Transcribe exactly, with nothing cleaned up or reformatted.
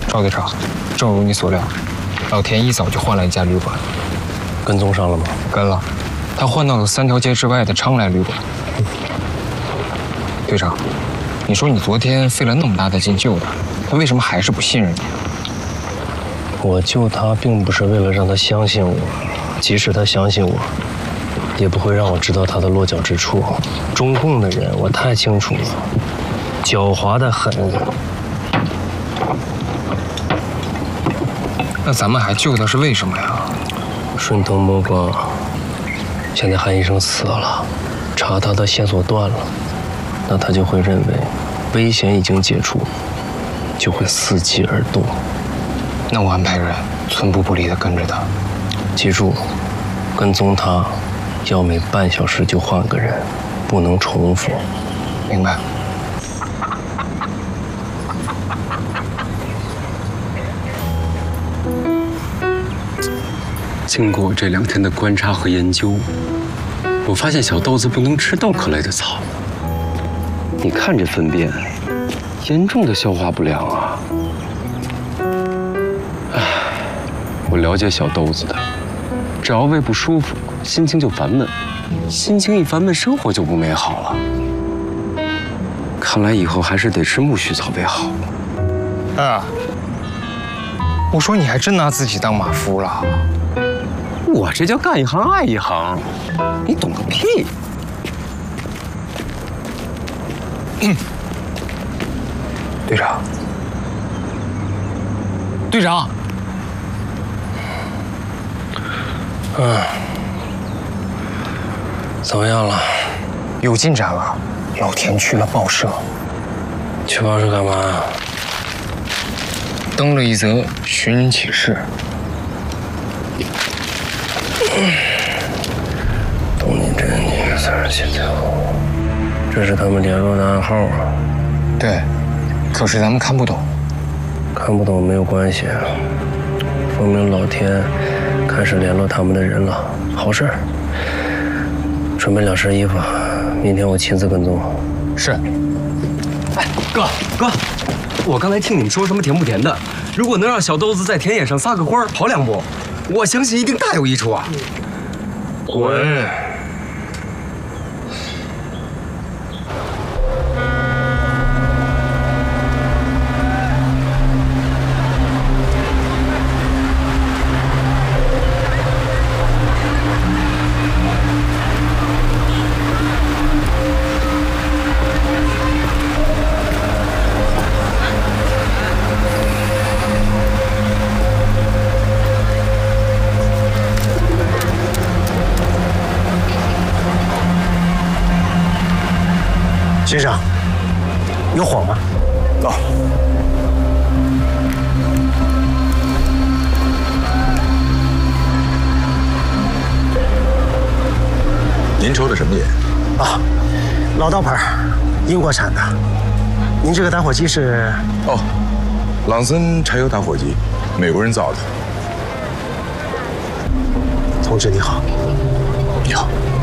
赵队长，正如你所料，老田一早就换了一家旅馆。 跟踪上了吗？ 跟了，他换到了三条街之外的昌来旅馆。嗯、队长，你说你昨天费了那么大的劲救他，他为什么还是不信任你？ 我救他并不是为了让他相信我，即使他相信我，也不会让我知道他的落脚之处。中共的人我太清楚了，狡猾得很。 那咱们还救他是为什么呀？ 顺藤摸瓜，现在韩医生死了，查他的线索断了，那他就会认为危险已经解除，就会伺机而动。 那我安排人寸步不离地跟着他。 记住，跟踪他要每半小时就换个人，不能重复。 明白。 经过这两天的观察和研究，我发现小豆子不能吃豆壳类的草。你看这粪便，严重的消化不良啊！唉，我了解小豆子的，只要胃不舒服，心情就烦闷，心情一烦闷，生活就不美好了。看来以后还是得吃苜蓿草为好。 啊！我说你还真拿自己当马夫了。 我这叫干一行爱一行，你懂个屁！ 嗯、队长，队长， 嗯，怎么样了？ 有进展了，老田去了报社。 去报社干嘛？ 登了一则寻人启事。 东宁镇女三十七条，这是他们联络的暗号啊。 对，可是咱们看不懂。 看不懂没有关系，说明老天开始联络他们的人了，好事。准备两身衣服，明天我亲自跟踪。 是。 哎，哥哥，我刚才听你们说什么甜不甜的？如果能让小豆子在田野上撒个欢儿，跑两步，我相信一定大有益处啊！ 滚！先生，有火吗？走。 您抽的什么烟？ 啊，老道牌，英国产的。您这个打火机是？ 哦，朗森柴油打火机，美国人造的。 同志你好。 你好。